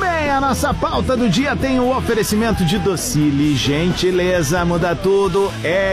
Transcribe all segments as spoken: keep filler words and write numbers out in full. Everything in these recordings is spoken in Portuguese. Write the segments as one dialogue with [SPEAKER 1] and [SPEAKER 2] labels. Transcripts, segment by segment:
[SPEAKER 1] bem, a nossa pauta do dia tem o oferecimento de Docile, gentileza, muda tudo,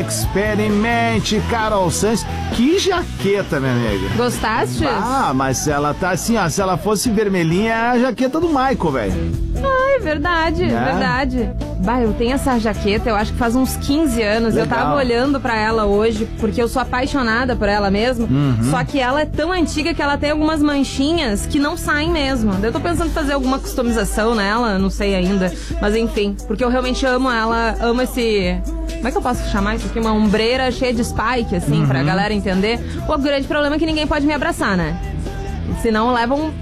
[SPEAKER 1] experimente, Carol Sanz. Que jaqueta, minha amiga.
[SPEAKER 2] Gostaste?
[SPEAKER 1] Ah, mas ela tá assim, ó, se ela fosse vermelhinha, é a jaqueta do Michael, velho.
[SPEAKER 2] Ah, é verdade, é verdade. Bah, eu tenho essa jaqueta, eu acho que faz uns quinze anos.
[SPEAKER 1] Legal.
[SPEAKER 2] Eu tava olhando pra ela hoje, porque eu sou apaixonada por ela mesmo.
[SPEAKER 1] Uhum.
[SPEAKER 2] Só que ela é tão antiga que ela tem algumas manchinhas que não saem mesmo. Eu tô pensando em fazer alguma customização nela, não sei ainda. Mas enfim, porque eu realmente amo ela, amo esse... Como é que eu posso chamar isso aqui? Uma ombreira cheia de spike, assim, uhum. pra galera entender. O grande problema é que ninguém pode me abraçar, né? Senão leva um...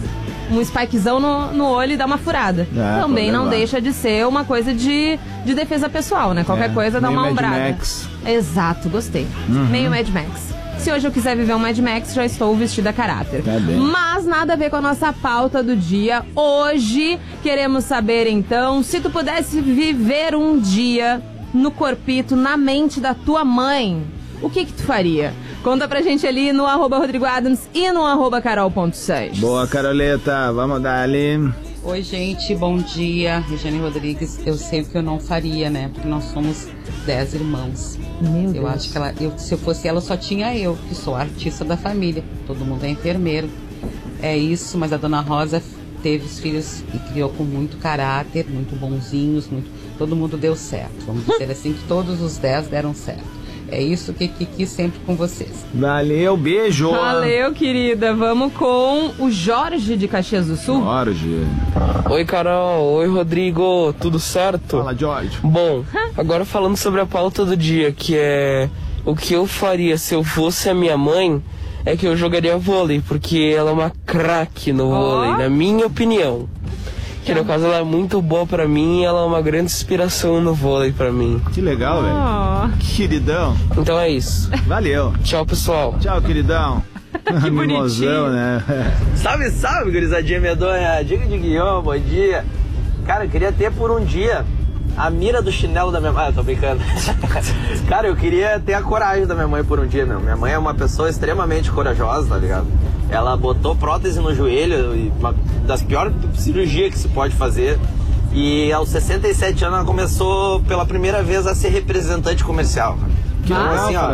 [SPEAKER 2] um spikezão no, no olho e dá uma furada. É, também não deixa de ser uma coisa de, de defesa pessoal, né? Qualquer é, coisa dá uma ombrada. Mad Max. Exato, gostei. Uhum. Meio Mad Max. Se hoje eu quiser viver um Mad Max, já estou vestida a caráter. Tá bem. Mas nada a ver com a nossa pauta do dia. Hoje queremos saber, então, se tu pudesse viver um dia no corpito, na mente da tua mãe, o que que tu faria? Conta pra gente ali no arroba Rodrigo Adams e no arroba Carol ponto Sanches. Boa,
[SPEAKER 1] Caroleta, vamos dar ali.
[SPEAKER 3] Oi, gente, bom dia. Regiane Rodrigues, eu sei o que eu não faria, né? Porque nós somos dez irmãos.
[SPEAKER 2] Meu
[SPEAKER 3] eu
[SPEAKER 2] Deus.
[SPEAKER 3] acho que ela, eu, se eu fosse ela, só tinha eu, que sou a artista da família. Todo mundo é enfermeiro. É isso, mas a dona Rosa teve os filhos e criou com muito caráter, muito bonzinhos, muito... todo mundo deu certo. Vamos dizer assim, que todos os dez deram certo. É isso que Kiki sempre com vocês.
[SPEAKER 1] Valeu, beijo.
[SPEAKER 2] Valeu, querida. Vamos com o Jorge de Caxias do Sul.
[SPEAKER 1] Jorge.
[SPEAKER 4] Oi, Carol. Oi, Rodrigo. Tudo certo?
[SPEAKER 1] Fala, Jorge.
[SPEAKER 4] Bom, agora falando sobre a pauta do dia, que é o que eu faria se eu fosse a minha mãe, é que eu jogaria vôlei, porque ela é uma craque no vôlei, oh. na minha opinião. Que no caso ela é muito boa pra mim e ela é uma grande inspiração no vôlei pra mim.
[SPEAKER 1] Que legal, velho.
[SPEAKER 2] Oh.
[SPEAKER 1] Queridão.
[SPEAKER 4] Então é isso.
[SPEAKER 1] Valeu.
[SPEAKER 4] Tchau, pessoal.
[SPEAKER 1] Tchau, queridão.
[SPEAKER 2] Que bonitinho,
[SPEAKER 1] né?
[SPEAKER 5] Salve, salve, gurizadinha medonha. Diga de Guion, bom dia. Cara, eu queria ter por um dia a mira do chinelo da minha mãe. Ah, eu tô brincando. Cara, eu queria ter a coragem da minha mãe por um dia, meu. Minha mãe é uma pessoa extremamente corajosa, tá ligado? Ela botou prótese no joelho, uma das piores cirurgias que se pode fazer. E aos sessenta e sete anos ela começou pela primeira vez a ser representante comercial. Que ah, assim, ó,